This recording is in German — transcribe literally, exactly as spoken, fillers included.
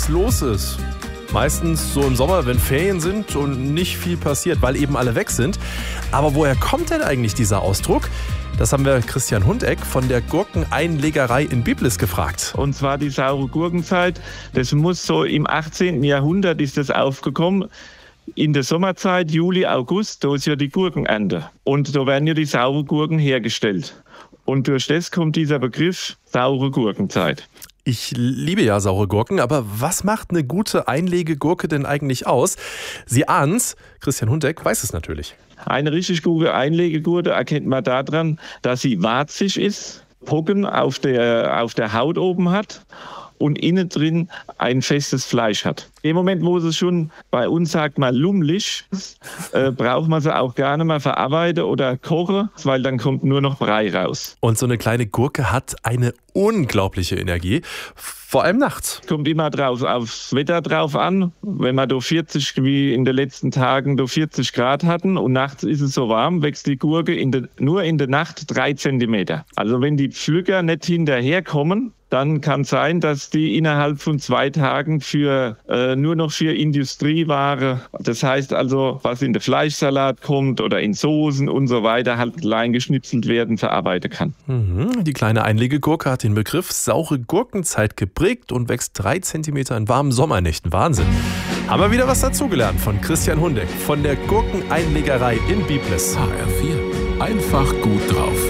nichts los ist. Meistens so im Sommer, wenn Ferien sind und nicht viel passiert, weil eben alle weg sind. Aber woher kommt denn eigentlich dieser Ausdruck? Das haben wir Christian Hundeck von der Gurkeneinlegerei in Biblis gefragt. Und zwar die saure Gurkenzeit. Das muss so im achtzehnten Jahrhundert ist das aufgekommen. In der Sommerzeit, Juli, August, da ist ja die Gurkenernte. Und da werden ja die sauren Gurken hergestellt. Und durch das kommt dieser Begriff saure Gurkenzeit. Ich liebe ja saure Gurken, aber was macht eine gute Einlegegurke denn eigentlich aus? Sie ahnen's, Christian Hundeck weiß es natürlich. Eine richtig gute Einlegegurke erkennt man daran, dass sie warzig ist, Pocken auf der, auf der Haut oben hat und innen drin ein festes Fleisch hat. Im Moment, wo sie schon bei uns sagt man lummelig ist, äh, braucht man sie auch gerne mal verarbeiten oder kochen, weil dann kommt nur noch Brei raus. Und so eine kleine Gurke hat eine unglaubliche Energie, vor allem nachts. Kommt immer drauf, aufs Wetter drauf an. Wenn wir da vierzig, wie in den letzten Tagen, da vierzig Grad hatten und nachts ist es so warm, wächst die Gurke in de, nur in der Nacht drei Zentimeter. Also wenn die Pflücker nicht hinterherkommen, dann kann es sein, dass die innerhalb von zwei Tagen für äh, nur noch für Industrieware, das heißt also, was in den Fleischsalat kommt oder in Soßen und so weiter, halt klein geschnitzelt werden, verarbeiten kann. Mhm. Die kleine Einlegegurke hat den Begriff saure Gurkenzeit geprägt und wächst drei Zentimeter in warmen Sommernächten. Wahnsinn. Haben wir wieder was dazugelernt von Christian Hundeck von der Gurkeneinlegerei in Biblis. H R vier. Einfach gut drauf.